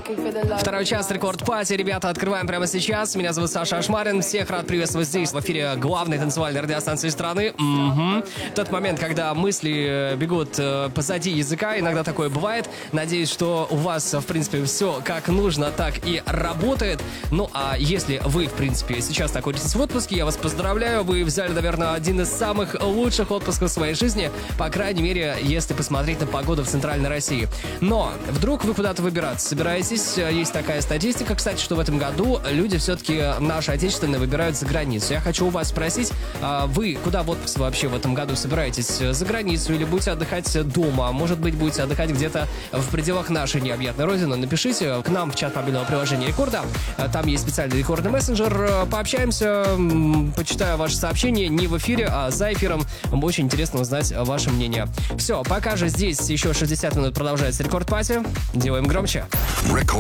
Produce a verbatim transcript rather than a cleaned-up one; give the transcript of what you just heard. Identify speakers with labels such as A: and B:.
A: Второй час Рекорд Пати. Ребята, открываем прямо сейчас. Меня зовут Саша Ашмарин. Всех рад приветствовать здесь, в эфире главной танцевальной радиостанции страны. Угу. Тот момент, когда мысли бегут позади языка, иногда такое бывает. Надеюсь, что у вас, в принципе, все как нужно, так и работает. Ну, а если вы, в принципе, сейчас находитесь в отпуске, я вас поздравляю. Вы взяли, наверное, один из самых лучших отпусков в своей жизни. По крайней мере, если посмотреть на погоду в Центральной России. Но вдруг вы куда-то выбираться собираетесь. Есть такая статистика, кстати, что в этом году люди все-таки наши отечественные выбирают за границу. Я хочу у вас спросить, вы куда в отпуск вообще в этом году собираетесь? За границу или будете отдыхать дома? Может быть, будете отдыхать где-то в пределах нашей необъятной родины? Напишите к нам в чат мобильного приложения Рекорда. Там есть специальный рекордный мессенджер. Пообщаемся, почитаю ваши сообщения не в эфире, а за эфиром. Очень интересно узнать ваше мнение. Все, пока же здесь еще шестьдесят минут продолжается Рекорд Пати. Делаем громче.